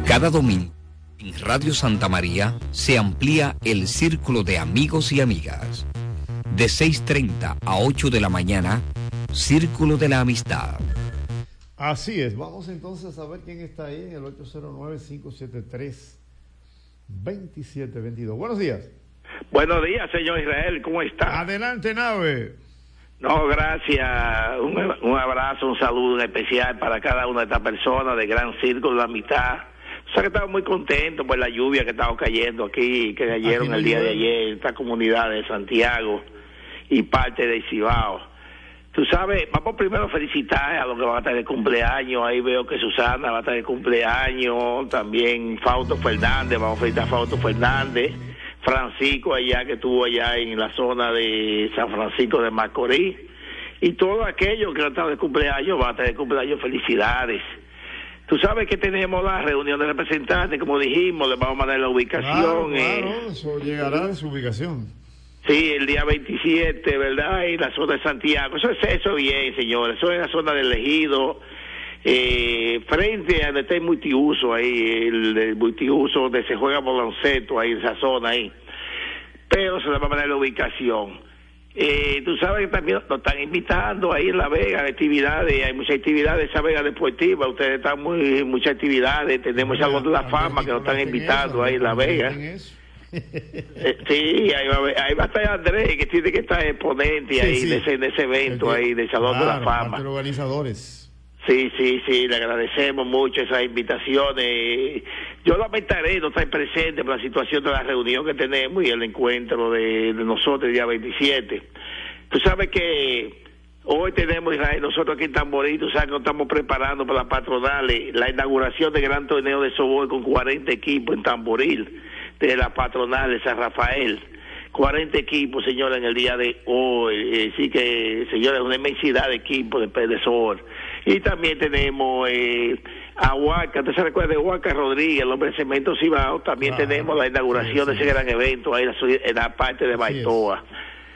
Cada domingo, en Radio Santa María, se amplía el círculo de amigos y amigas. De 6:30 a 8 de la mañana, Círculo de la Amistad. Así es, vamos entonces a ver quién está ahí en el 809-573-2722. Buenos días. Buenos días, señor Israel, ¿cómo está? Adelante, Nave. No, gracias. Un abrazo, un saludo especial para cada una de estas personas de Gran Círculo de la Amistad. O sea que estamos muy contentos por la lluvia que estaba cayendo aquí, que cayeron el día de ayer en esta comunidad de Santiago y parte de Cibao. Tú sabes, vamos primero a felicitar a los que van a estar de cumpleaños. Ahí veo que Susana va a estar de cumpleaños, también Fausto Fernández, vamos a felicitar a Fausto Fernández, Francisco allá que estuvo allá en la zona de San Francisco de Macorís, y todos aquellos que han estado de cumpleaños van a estar de cumpleaños, felicidades. Tú sabes que tenemos la reunión de representantes, como dijimos, les vamos a mandar la ubicación. Claro, eso llegará de su ubicación. Sí, el día 27, ¿verdad? En la zona de Santiago. Eso bien, señores. Eso es la zona del Ejido, frente a donde está el multiuso ahí, el multiuso donde se juega baloncesto ahí, en esa zona ahí. Pero se le va a mandar la ubicación. Tú sabes que también nos están invitando ahí en La Vega a actividades, hay muchas actividades en esa Vega deportiva, ustedes están muchas actividades, tenemos Salón de la Fama que nos están invitando ahí en La Vega. Sí, ahí va a estar Andrés, que tiene que estar exponente ahí de ese evento ahí del Salón de la Fama. Los organizadores. Sí, le agradecemos mucho esas invitaciones. Yo lamentaré no estar presente por la situación de la reunión que tenemos y el encuentro de nosotros el día 27. Tú sabes que hoy tenemos, Israel, nosotros aquí en Tamboril, tú sabes que nos estamos preparando para las patronales, la inauguración del gran torneo de softball con 40 equipos en Tamboril, de la patronal de San Rafael. 40 equipos, señores, en el día de hoy. Sí que, señores, una inmensidad de equipos de softball. Y también tenemos a Huaca, ¿usted se recuerda de Huaca Rodríguez, el hombre de Cemento Cibao? También tenemos la inauguración de ese gran evento ahí en la parte de Baitoa.